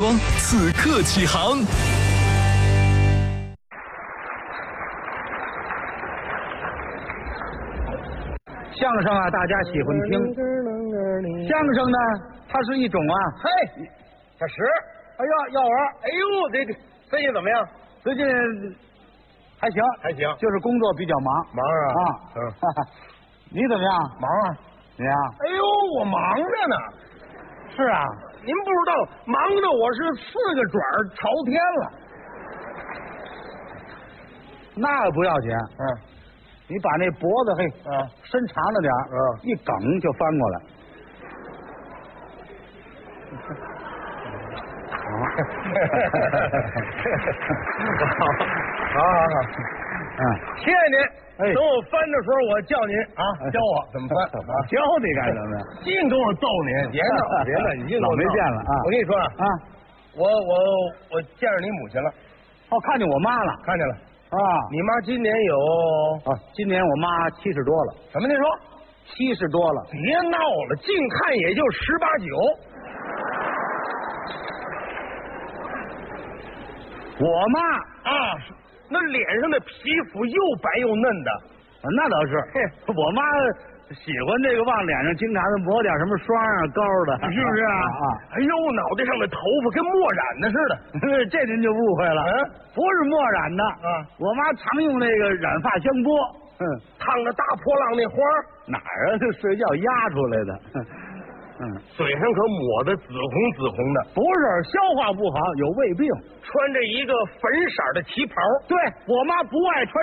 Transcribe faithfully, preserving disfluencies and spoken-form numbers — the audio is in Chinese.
光此刻起航。 相声啊，大家喜欢听。相声呢，它是一种啊， 嘿，小石， 哎呀，要玩， 哎呦，这这最近怎么样？ 最近还行， 还行， 就是工作比较忙。 忙啊啊， 嗯， 你怎么样？ 忙啊。 你呀？ 哎呦，我忙着呢。 是啊， 您不知道，忙的我是四个爪儿朝天了。 那个不要紧， 嗯， 你把那脖子嘿， 啊， 伸长了点， 嗯， 一梗就翻过来。 好，好好好， 嗯， 谢谢您。 哎等我翻的时候，我叫您啊，教我怎么翻。 我教你干什么呀？ 净跟我逗您，别闹别闹，你净跟我老没闹见了啊我跟你说啊， 啊， 我我我见着你母亲了， 哦，看见我妈了看见了。 啊。 你妈今年有哦，今年我妈七十多了， 什么？您说？ 七十多了。 别闹了，近看也就十八九。 我妈啊，那脸上的皮肤又白又嫩的。 那倒是，我妈喜欢这个，往脸上经常的抹点什么霜啊、膏的， 是不是啊？ 啊， 哎呦，脑袋上的头发跟墨染的似的。 这您就误会了， 嗯， 不是墨染的啊， 我妈常用那个染发香波，嗯， 烫着大波浪那花儿， 哪儿啊？这睡觉压出来的，嗯， 嘴上可抹的紫红紫红的， 不是消化不好，有胃病。 穿着一个粉色的旗袍。 对我妈不爱穿